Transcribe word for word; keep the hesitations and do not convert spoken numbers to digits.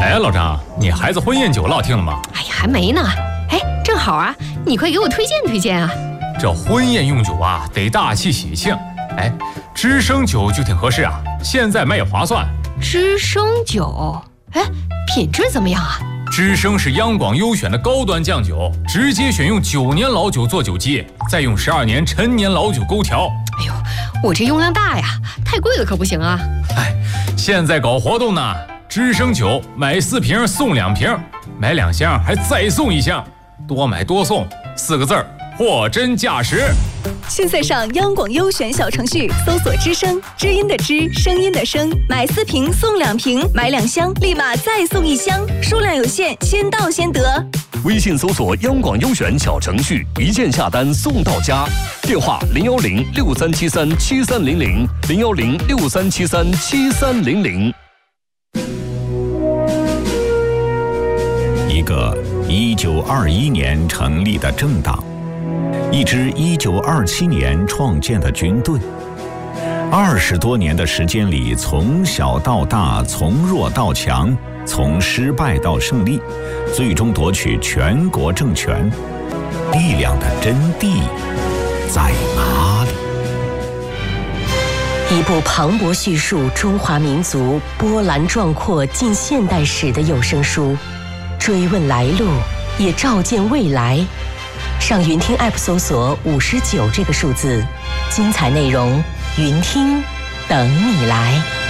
哎，老张，你孩子婚宴酒落听了吗？ 哎呀，还没呢。哎，正好啊，你快给我推荐推荐啊。 这婚宴用酒啊，得大气喜庆。哎，知生酒就挺合适啊，现在卖也划算。 知生酒，哎，品质怎么样啊？ 知生是央广优选的高端酱酒，直接选用九年老酒做酒基，再用十二年陈年老酒勾调。 哎呦，我这用量大呀，太贵了可不行啊。 哎，现在搞活动呢，知生酒买四瓶送两瓶，买两箱还再送一箱，多买多送，四个字儿，货真价实。 现在上央广优选小程序搜索知声，知音的知，声音的声，买四瓶送两瓶，买两箱立马再送一箱，数量有限，先到先得。 微信搜索央广优选小程序，一键下单送到家。电话零幺零六三七三七三零零零幺零六三七三七三零零。 一个一九二一年成立的政党，一支一九二七年创建的军队，二十多年的时间里，从小到大，从弱到强，从失败到胜利，最终夺取全国政权。力量的真谛在哪里？ 一部磅礴叙述中华民族波澜壮阔近现代史的有声书，追问来路，也照见未来。上云听 App 搜索五十九这个数字，精彩内容，云听等你来。